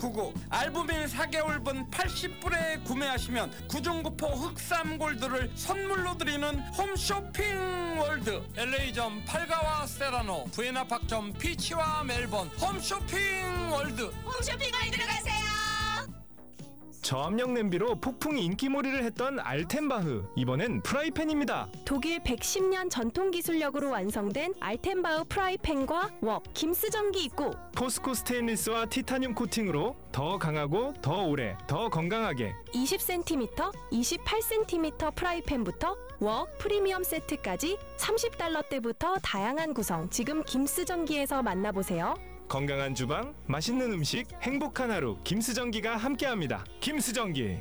99 알부민 4개월분 80불에 구매하시면 구중구포 흑삼골드를 선물로 드리는 홈쇼핑 월드 LA점 팔가와 세라노 부에나팍점 피치와 멜번 홈쇼핑 월드 홈쇼핑 월드로 가세요. 저압력 냄비로 폭풍 인기몰이를 했던 알텐바흐, 이번엔 프라이팬입니다. 독일 110년 전통 기술력으로 완성된 알텐바흐 프라이팬과 웍, 김스전기 있고 포스코 스테인리스와 티타늄 코팅으로 더 강하고 더 오래, 더 건강하게 20cm, 28cm 프라이팬부터 웍, 프리미엄 세트까지 30달러대부터 다양한 구성 지금 김스전기에서 만나보세요. 건강한 주방, 맛있는 음식, 행복한 하루 김스전기가 함께합니다. 김스전기.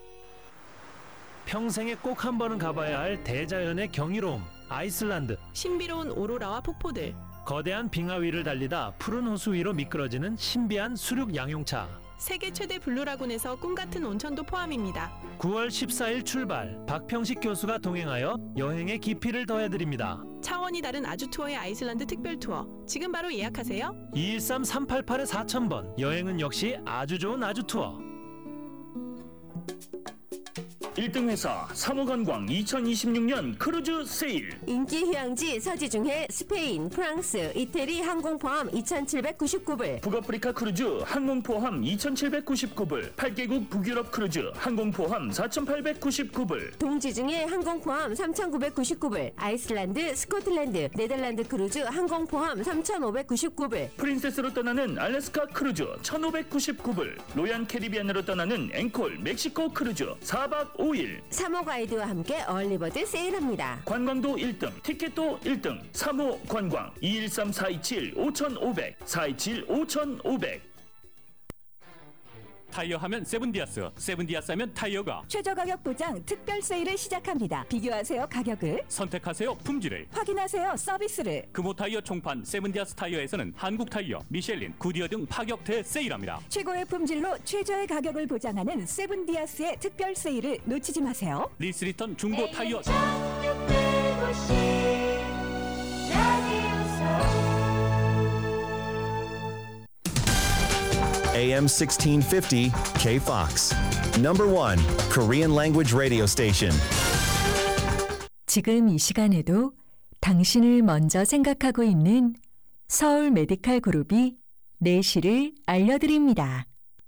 평생에 꼭 한 번은 가봐야 할 대자연의 경이로움 아이슬란드. 신비로운 오로라와 폭포들, 거대한 빙하 위를 달리다 푸른 호수 위로 미끄러지는 신비한 수륙 양용차. 세계 최대 블루라군에서 꿈같은 온천도 포함입니다. 9월 14일 출발. 박평식 교수가 동행하여 여행의 깊이를 더해드립니다. 차원이 다른 아주 투어의 아이슬란드 특별 투어 지금 바로 예약하세요. 213-388-4000번. 여행은 역시 아주 좋은 아주 투어. 1등 회사 사무관광 2026년 크루즈 세일. 인기 휴양지 서지 중에 스페인, 프랑스, 이태리 항공 포함 2,799불. 북아프리카 크루즈 항공 포함 2,799불. 8개국 북유럽 크루즈 항공 포함 4,899불. 동지 중에 항공 포함 3,999불. 아이슬란드, 스코틀랜드, 네덜란드 크루즈 항공 포함 3,599불. 프린세스로 떠나는 알래스카 크루즈 1,599불. 로얄 캐리비안으로 떠나는 앵콜 멕시코 크루즈 4박 5일. 사모 가이드와 함께 얼리버드 세일합니다. 관광도 1등, 티켓도 1등. 사모 관광 213-427-5500 427-5500. 타이어 하면 세븐디아스, 세븐디아스 하면 타이어가 최저 가격 보장 특별 세일을 시작합니다. 비교하세요 가격을, 선택하세요 품질을, 확인하세요 서비스를. 금호 타이어 총판 세븐디아스 타이어에서는 한국 타이어, 미셸린, 구디어 등 파격 대세일합니다. 최고의 품질로 최저의 가격을 보장하는 세븐디아스의 특별 세일을 놓치지 마세요. 리스리턴 중고 타이어 AM 1650 KFOX. Number 1 Korean language radio station. 지금 이 시간에도 당신을 먼저 생각하고 있는 서울 메디칼 그룹이 내시를 알려드립니다.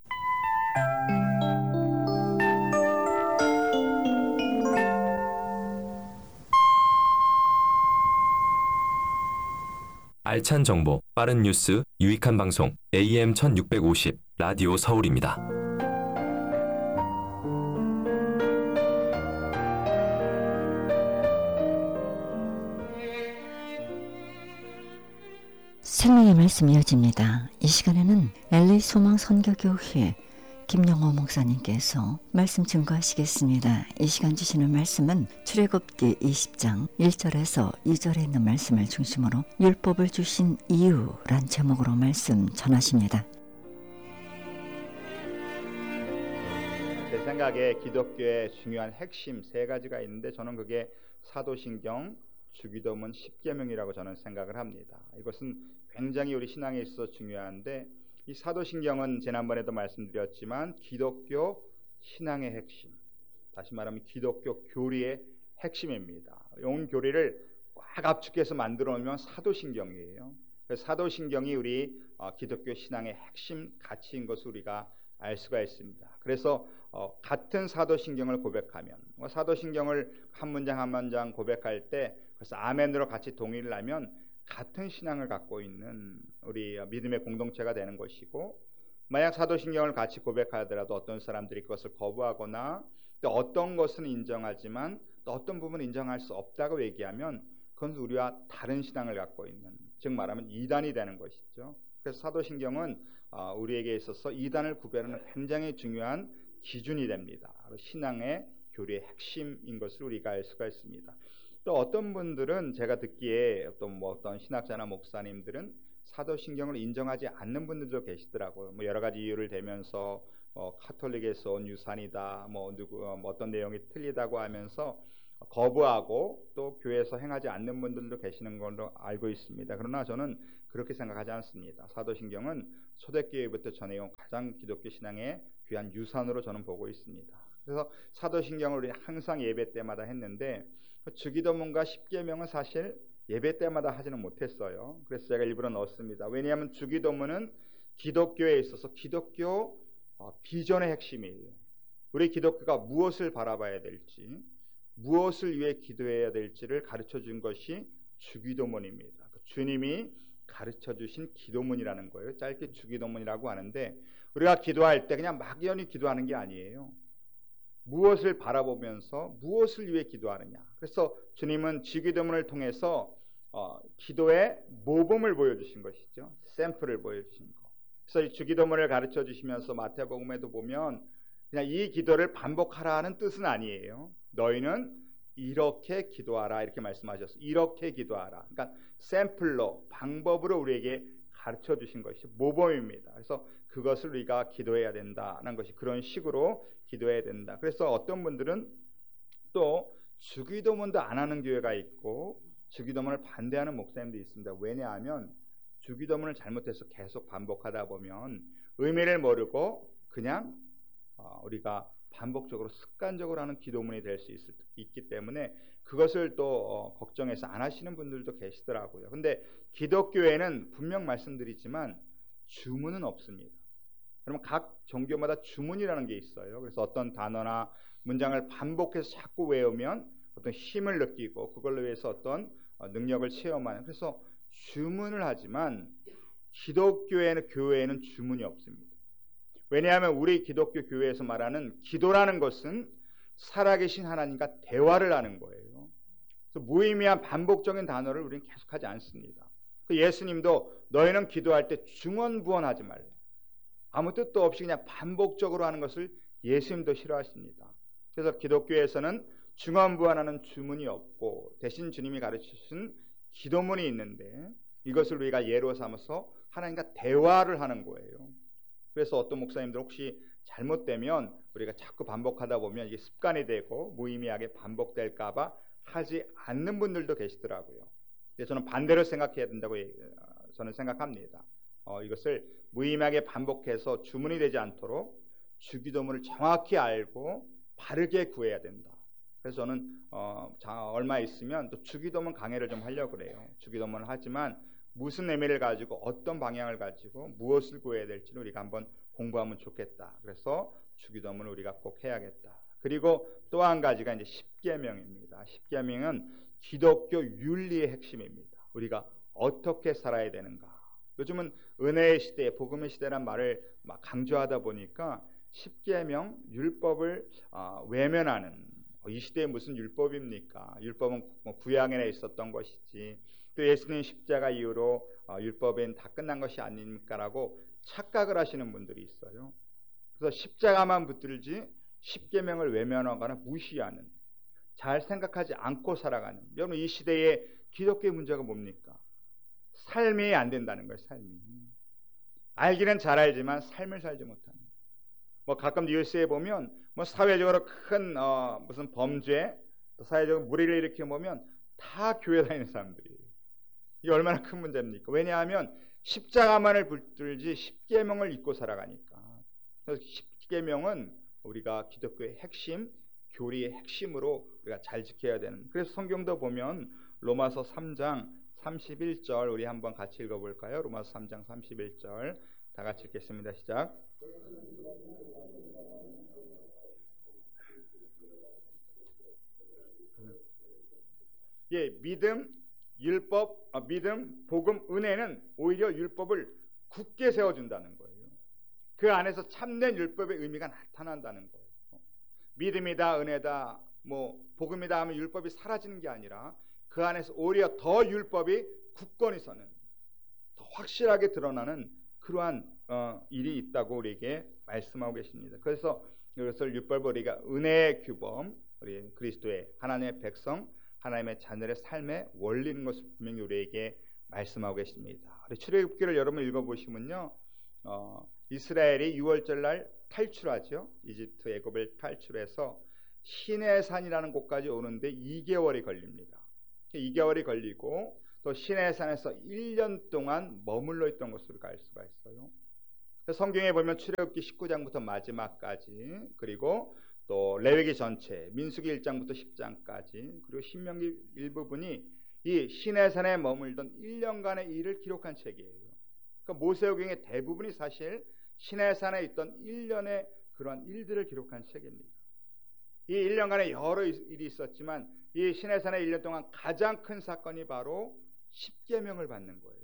알찬 정보, 빠른 뉴스, 유익한 방송 AM 1650 라디오 서울입니다. 생명의 말씀이 이어집니다. 이 시간에는 LA 소망 선교교회 김영호 목사님께서 말씀 증거하시겠습니다. 이 시간 주시는 말씀은 출애굽기 20장 1절에서 2절에 있는 말씀을 중심으로 율법을 주신 이유란 제목으로 말씀 전하십니다. 제 생각에 기독교의 중요한 핵심 세 가지가 있는데 저는 그게 사도신경, 주기도문, 십계명이라고 저는 생각을 합니다. 이것은 굉장히 우리 신앙에 있어서 중요한데 이 사도신경은 지난번에도 말씀드렸지만 기독교 신앙의 핵심, 다시 말하면 기독교 교리의 핵심입니다. 온 교리를 꽉 압축해서 만들어 놓으면 사도신경이에요. 사도신경이 우리 기독교 신앙의 핵심 가치인 것을 우리가 알 수가 있습니다. 그래서 같은 사도신경을 고백하면, 사도신경을 한 문장 한 문장 고백할 때 그래서 아멘으로 같이 동의를 하면 같은 신앙을 갖고 있는 우리 믿음의 공동체가 되는 것이고, 만약 사도신경을 같이 고백하더라도 어떤 사람들이 그것을 거부하거나 또 어떤 것은 인정하지만 또 어떤 부분은 인정할 수 없다고 얘기하면 그건 우리와 다른 신앙을 갖고 있는, 즉 말하면 이단이 되는 것이죠. 그래서 사도신경은 우리에게 있어서 이단을 구별하는 굉장히 중요한 기준이 됩니다. 신앙의 교리의 핵심인 것을 우리가 알 수가 있습니다. 또 어떤 분들은 제가 듣기에 어떤 신학자나 목사님들은 사도신경을 인정하지 않는 분들도 계시더라고요. 여러 가지 이유를 대면서 카톨릭에서 온 유산이다, 어떤 내용이 틀리다고 하면서 거부하고 또 교회에서 행하지 않는 분들도 계시는 걸로 알고 있습니다. 그러나 저는 그렇게 생각하지 않습니다. 사도신경은 초대교회부터 전해온 가장 기독교 신앙의 귀한 유산으로 저는 보고 있습니다. 그래서 사도신경을 우리 항상 예배 때마다 했는데 주기도문과 십계명은 사실 예배 때마다 하지는 못했어요. 그래서 제가 일부러 넣었습니다. 왜냐하면 주기도문은 기독교에 있어서 기독교 비전의 핵심이에요. 우리 기독교가 무엇을 바라봐야 될지, 무엇을 위해 기도해야 될지를 가르쳐 준 것이 주기도문입니다. 주님이 가르쳐 주신 기도문이라는 거예요. 짧게 주기도문이라고 하는데 우리가 기도할 때 그냥 막연히 기도하는 게 아니에요. 무엇을 바라보면서 무엇을 위해 기도하느냐. 그래서 주님은 주기도문을 통해서 기도의 모범을 보여주신 것이죠. 샘플을 보여주신 거. 그래서 이 주기도문을 가르쳐 주시면서 마태복음에도 보면 그냥 이 기도를 반복하라는 뜻은 아니에요. 너희는 이렇게 기도하라 이렇게 말씀하셨어요. 이렇게 기도하라. 그러니까 샘플로 방법으로 우리에게 가르쳐 주신 것이 모범입니다. 그래서 그것을 우리가 기도해야 된다는 것이 그런 식으로 기도해야 된다. 그래서 어떤 분들은 또 주기도문도 안 하는 교회가 있고 주기도문을 반대하는 목사님도 있습니다. 왜냐하면 주기도문을 잘못해서 계속 반복하다 보면 의미를 모르고 그냥 우리가 반복적으로 습관적으로 하는 기도문이 될 수 있기 때문에 그것을 또 걱정해서 안 하시는 분들도 계시더라고요. 근데 기독교에는 분명 말씀드리지만 주문은 없습니다. 그러면 각 종교마다 주문이라는 게 있어요. 그래서 어떤 단어나 문장을 반복해서 자꾸 외우면 어떤 힘을 느끼고 그걸로 위해서 어떤 능력을 체험하는, 그래서 주문을 하지만 기독교에는, 교회에는 주문이 없습니다. 왜냐하면 우리 기독교 교회에서 말하는 기도라는 것은 살아계신 하나님과 대화를 하는 거예요. 그래서 무의미한 반복적인 단어를 우리는 계속하지 않습니다. 예수님도 너희는 기도할 때 중언부언하지 말라. 아무 뜻도 없이 그냥 반복적으로 하는 것을 예수님도 싫어하십니다. 그래서 기독교에서는 중언부언하는 주문이 없고 대신 주님이 가르치신 기도문이 있는데 이것을 우리가 예로 삼아서 하나님과 대화를 하는 거예요. 그래서 어떤 목사님들 혹시 잘못되면 우리가 자꾸 반복하다 보면 이게 습관이 되고 무의미하게 반복될까 봐 하지 않는 분들도 계시더라고요. 근데 저는 반대로 생각해야 된다고 저는 생각합니다. 이것을 무의미하게 반복해서 주문이 되지 않도록 주기도문을 정확히 알고 바르게 구해야 된다. 그래서 저는 얼마 있으면 또 주기도문 강의를 좀 하려고 그래요. 주기도문을 하지만 무슨 의미를 가지고 어떤 방향을 가지고 무엇을 구해야 될지를 우리가 한번 공부하면 좋겠다. 그래서 주기도문을 우리가 꼭 해야겠다. 그리고 또 한 가지가 이제 십계명입니다. 십계명은 기독교 윤리의 핵심입니다. 우리가 어떻게 살아야 되는가. 요즘은 은혜의 시대, 복음의 시대란 말을 막 강조하다 보니까 십계명, 율법을 외면하는, 이 시대에 무슨 율법입니까? 율법은 구약에 있었던 것이지 또 예수님 십자가 이후로 율법은 다 끝난 것이 아닙니까? 라고 착각을 하시는 분들이 있어요. 그래서 십자가만 붙들지 십계명을 외면하거나 무시하는, 잘 생각하지 않고 살아가는, 여러분 이 시대의 기독교의 문제가 뭡니까? 삶이 안 된다는 거예요. 삶이. 알기는 잘 알지만 삶을 살지 못하는. 가끔 뉴스에 보면 사회적으로 큰 무슨 범죄, 사회적으로 무리를 일으켜 보면 다 교회 다니는 사람들이에요. 이게 얼마나 큰 문제입니까? 왜냐하면 십자가만을 붙들지 십계명을 잊고 살아가니까. 그래서 십계명은 우리가 기독교의 핵심, 교리의 핵심으로 우리가 잘 지켜야 되는. 그래서 성경도 보면 로마서 3장 31절 우리 한번 같이 읽어볼까요? 로마서 3장 31절 다 같이 읽겠습니다. 시작. 예, 믿음, 율법, 믿음, 복음, 은혜는 오히려 율법을 굳게 세워준다는 거예요. 그 안에서 참된 율법의 의미가 나타난다는 거예요. 믿음이다, 은혜다, 복음이다 하면 율법이 사라지는 게 아니라 그 안에서 오히려 더 율법이 굳건히 서는, 더 확실하게 드러나는 그러한 일이 있다고 우리에게 말씀하고 계십니다. 그래서 이것을 율법을 우리가 은혜의 규범, 우리 그리스도의 하나님의 백성, 하나님의 자녀의 삶에 원리는 것을 분명히 우리에게 말씀하고 계십니다. 우리 출애굽기를 여러분 읽어보시면요, 이스라엘이 6월절 날 탈출하죠. 이집트 애굽을 탈출해서 시내산이라는 곳까지 오는데 2개월이 걸립니다. 2개월이 걸리고 또 시내산에서 1년 동안 머물러 있던 것으로 알 수가 있어요. 성경에 보면 출애굽기 19장부터 마지막까지, 그리고 또 레위기 전체, 민수기 1장부터 10장까지, 그리고 신명기 일부분이 이 시내산에 머물던 1년간의 일을 기록한 책이에요. 그러니까 모세오경의 대부분이 사실 시내산에 있던 1년의 그러한 일들을 기록한 책입니다. 이 1년간에 여러 일이 있었지만 이 시내산에 1년 동안 가장 큰 사건이 바로 십계명을 받는 거예요.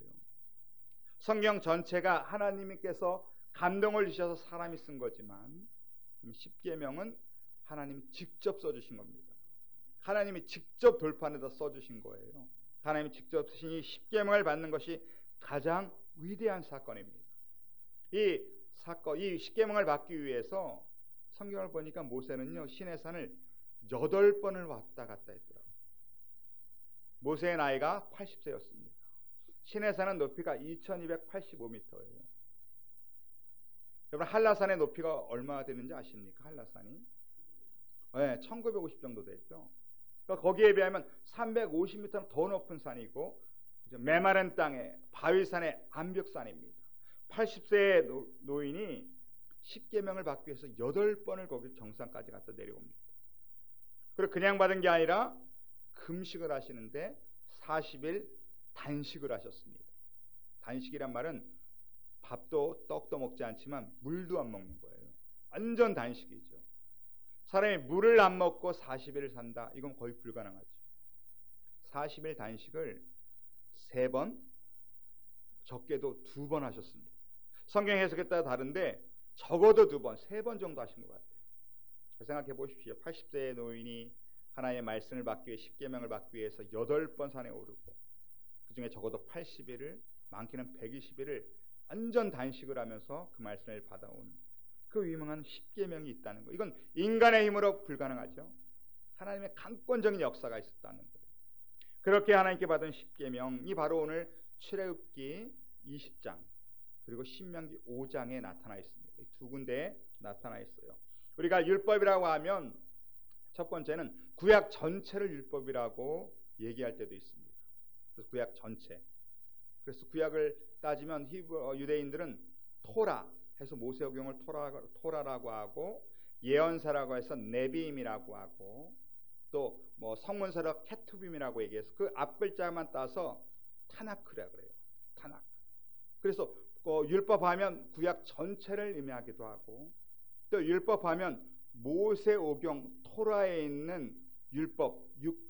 성경 전체가 하나님께서 감동을 주셔서 사람이 쓴 거지만 십계명은 하나님이 직접 써주신 겁니다. 하나님이 직접 돌판에다 써주신 거예요. 하나님이 직접 쓰신 이 십계명을 받는 것이 가장 위대한 사건입니다. 이 십계명을 받기 위해서 성경을 보니까 모세는요, 시내산을 8번을 왔다 갔다 했더라고요. 모세의 나이가 80세였습니다. 시내산은 높이가 2285m예요. 여러분, 한라산의 높이가 얼마나 되는지 아십니까? 한라산이 1950 정도 되죠. 그러니까 거기에 비하면 350m는 더 높은 산이고, 메마른 땅에 바위산의 암벽산입니다. 80세의 노인이 십계명을 받기 위해서 8번을 거기 정상까지 갔다 내려옵니다. 그리고 그냥 받은 게 아니라 금식을 하시는데 40일 단식을 하셨습니다. 단식이란 말은 밥도 떡도 먹지 않지만 물도 안 먹는 거예요. 완전 단식이죠. 사람이 물을 안 먹고 40일을 산다, 이건 거의 불가능하죠. 40일 단식을 3번, 적게도 2번 하셨습니다. 성경 해석에 따라 다른데 적어도 2번, 3번 정도 하신 것 같아요. 생각해 보십시오. 80세의 노인이 하나님의 말씀을 받기 위해, 십계명을 받기 위해서 8번 산에 오르고, 그 중에 적어도 80일을, 많게는 120일을 완전 단식을 하면서 그 말씀을 받아온 그 유명한 십계명이 있다는 거. 이건 인간의 힘으로 불가능하죠. 하나님의 강권적인 역사가 있었다는 거예요. 그렇게 하나님께 받은 십계명이 바로 오늘 출애굽기 20장 그리고 신명기 5장에 나타나 있습니다. 이 두 군데에 나타나 있어요. 우리가 율법이라고 하면 첫 번째는 구약 전체를 율법이라고 얘기할 때도 있습니다. 그래서 구약 전체. 그래서 구약을 따지면 유대인들은 토라 해서 모세오경을 토라라고 하고, 예언서라고 해서 네비임이라고 하고, 또 뭐 성문서라 케투빔이라고 얘기해서 그 앞글자만 따서 타나크라 그래요. 타나크. 그래서 율법하면 구약 전체를 의미하기도 하고, 또 율법하면 모세오경 토라에 있는 율법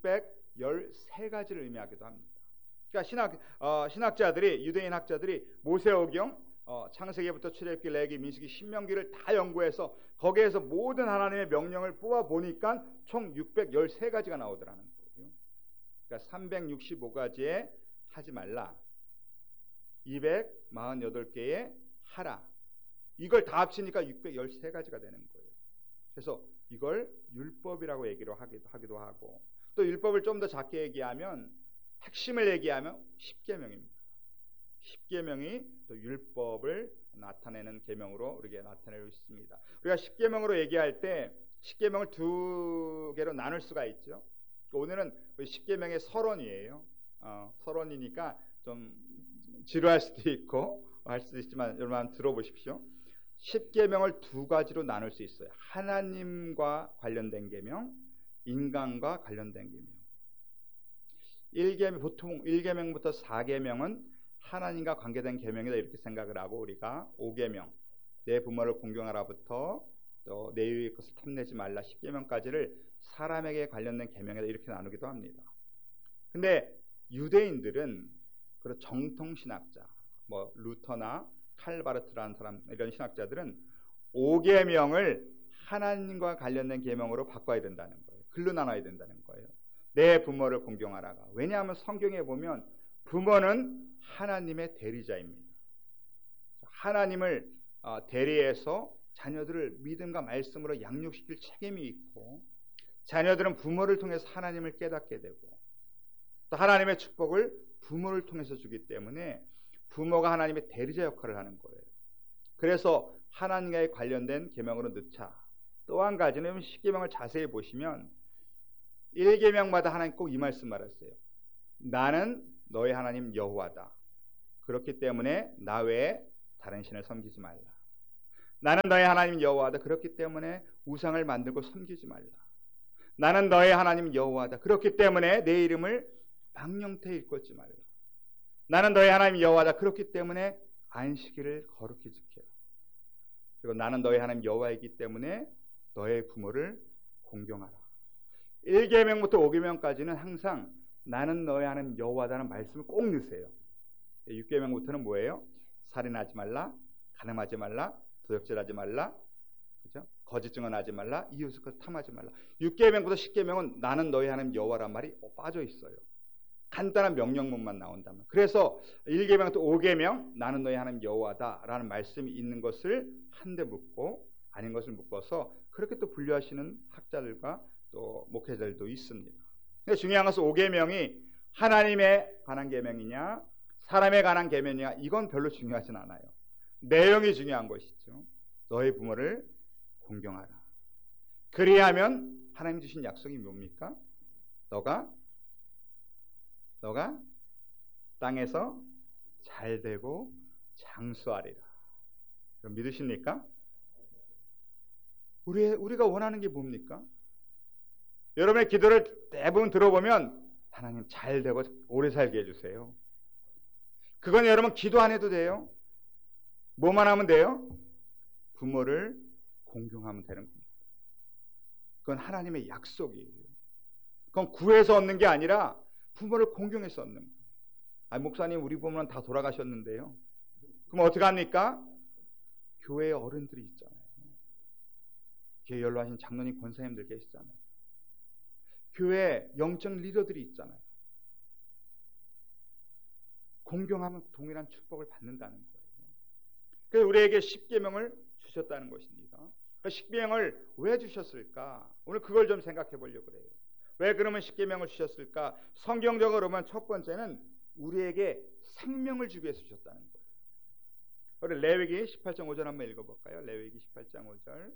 613가지를 의미하기도 합니다. 그러니까 신학자들이, 유대인 학자들이 모세오경, 창세기부터 출애굽기, 레위기, 민수기, 신명기를 다 연구해서 거기에서 모든 하나님의 명령을 뽑아 보니까 총 613가지가 나오더라는 거예요. 그러니까 365가지에 하지 말라, 248개에 하라, 이걸 다 합치니까 613가지가 되는 거예요. 그래서 이걸 율법이라고 얘기로 하기도 하고, 또 율법을 좀 더 작게 얘기하면, 핵심을 얘기하면 십계명입니다. 십계명이 또 율법을 나타내는 계명으로 우리에게 나타내고 있습니다. 우리가 십계명으로 얘기할 때 십계명을 2개로 나눌 수가 있죠. 오늘은 십계명의 서론이에요. 서론이니까 좀 지루할 수도 있고 할 수도 있지만 여러분 한번 들어보십시오. 십계명을 2가지로 나눌 수 있어요. 하나님과 관련된 계명, 인간과 관련된 계명. 보통 1계명부터 4계명은 하나님과 관계된 계명이다 이렇게 생각을 하고, 우리가 5계명, 내 부모를 공경하라부터 또 내 이웃의 것을 탐내지 말라 10계명까지를 사람에게 관련된 계명이다 이렇게 나누기도 합니다. 근데 유대인들은, 그리고 정통 신학자, 뭐 루터나 칼바르트라는 사람, 이런 신학자들은 5계명을 하나님과 관련된 계명으로 바꿔야 된다는 거예요. 글로 나눠야 된다는 거예요. 내 부모를 공경하라가. 왜냐하면 성경에 보면 부모는 하나님의 대리자입니다. 하나님을 대리해서 자녀들을 믿음과 말씀으로 양육시킬 책임이 있고, 자녀들은 부모를 통해서 하나님을 깨닫게 되고, 또 하나님의 축복을 부모를 통해서 주기 때문에 부모가 하나님의 대리자 역할을 하는 거예요. 그래서 하나님과 관련된 계명으로 넣자. 또 한 가지는 십계명을 자세히 보시면 1계명마다 하나님 꼭 이 말씀 말했어요. 나는 너의 하나님 여호와다. 그렇기 때문에 나 외에 다른 신을 섬기지 말라. 나는 너의 하나님 여호와다. 그렇기 때문에 우상을 만들고 섬기지 말라. 나는 너의 하나님 여호와다. 그렇기 때문에 내 이름을 망령태에 일컫지 말라. 나는 너의 하나님 여호와다. 그렇기 때문에 안식일을 거룩히 지켜라. 그리고 나는 너의 하나님 여호와이기 때문에 너의 부모를 공경하라. 1계명부터 5계명까지는 항상 나는 너의 하나님 여호와다는 말씀을 꼭 넣으세요. 6계명부터는 뭐예요? 살인하지 말라, 간음하지 말라, 도적질하지 말라, 그죠? 거짓 증언하지 말라, 이웃을 탐하지 말라. 6계명부터 10계명은 나는 너의 하나님 여호와란 말이 빠져 있어요. 간단한 명령문만 나온다면. 그래서 1계명부터 5계명 나는 너의 하나님 여호와다라는 말씀이 있는 것을 한데 묶고 아닌 것을 묶어서 그렇게 또 분류하시는 학자들과 또 목회자들도 있습니다. 근데 중요한 것은 5계명이 하나님에 관한 계명이냐 사람에 관한 계명이냐 이건 별로 중요하진 않아요. 내용이 중요한 것이죠. 너의 부모를 공경하라. 그리하면 하나님 주신 약속이 뭡니까? 너가 땅에서 잘되고 장수하리라. 그럼 믿으십니까? 우리가 원하는 게 뭡니까? 여러분의 기도를 대부분 들어보면 하나님 잘되고 오래 살게 해주세요. 그건 여러분 기도 안 해도 돼요. 뭐만 하면 돼요? 부모를 공경하면 되는 겁니다. 그건 하나님의 약속이에요. 그건 구해서 얻는 게 아니라 부모를 공경해서 얻는 거예요. 아니, 목사님 우리 부모는 다 돌아가셨는데요. 그럼 어떻게 합니까? 교회에 어른들이 있잖아요. 교회 연로하신 장로님 권사님들 계시잖아요. 교회 영적 리더들이 있잖아요. 공경하면 동일한 축복을 받는다는 거예요. 그래서 우리에게 10계명을 주셨다는 것입니다. 그 10계명을 왜 주셨을까? 오늘 그걸 좀 생각해 보려고 그래요. 왜 그러면 10계명을 주셨을까? 성경적으로 보면 첫 번째는 우리에게 생명을 주기 위해서 주셨다는 거예요. 우리 레위기 18장 5절 한번 읽어볼까요? 레위기 18장 5절.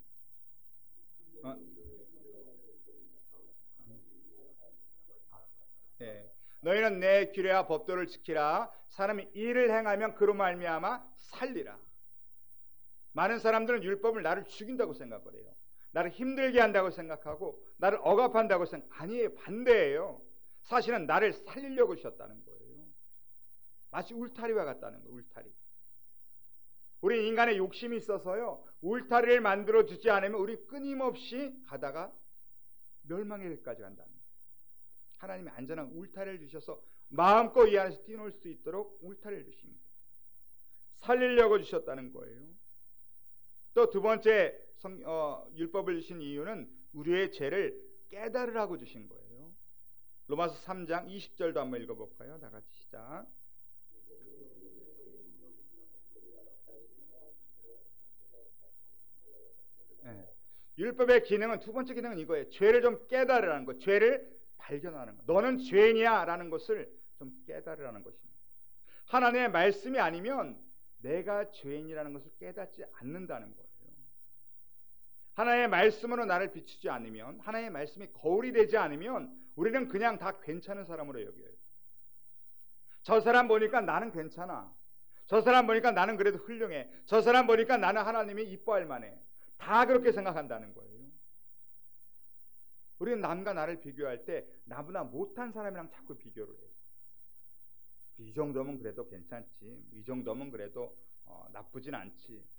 네. 너희는 내 규례와 법도를 지키라. 사람이 일을 행하면 그로 말미암아 살리라. 많은 사람들은 율법을 나를 죽인다고 생각을 해요. 나를 힘들게 한다고 생각하고 나를 억압한다고 생각. 아니에요. 반대예요. 사실은 나를 살리려고 주셨다는 거예요. 마치 울타리와 같다는 거예요. 울타리. 우리 인간의 욕심이 있어서요. 울타리를 만들어 주지 않으면 우리 끊임없이 가다가 멸망의 길까지 간다는 거예요. 하나님이 안전한 울타리를 주셔서 마음껏 이 안에서 뛰놀 수 있도록 울타리를 주신 거예요. 살리려고 주셨다는 거예요. 또 두 번째 율법을 주신 이유는 우리의 죄를 깨달으라고 주신 거예요. 로마서 3장 20절도 한번 읽어볼까요? 다 같이 시작. 네. 율법의 기능은 두 번째 기능은 이거예요. 죄를 좀 깨달으라는 거. 죄를 발견하는 거. 너는 죄인이야 라는 것을 좀 깨달으라는 것입니다. 하나님의 말씀이 아니면 내가 죄인이라는 것을 깨닫지 않는다는 거예요. 하나님의 말씀으로 나를 비추지 않으면, 하나님의 말씀이 거울이 되지 않으면 우리는 그냥 다 괜찮은 사람으로 여겨요. 저 사람 보니까 나는 괜찮아. 저 사람 보니까 나는 그래도 훌륭해. 저 사람 보니까 나는 하나님이 이뻐할 만해. 다 그렇게 생각한다는 거예요. 우리는 남과 나를 비교할 때 나보다 못한 사람이랑 자꾸 비교를 해요. 이 정도면 그래도 괜찮지. 이 정도면 그래도 나쁘진 않지.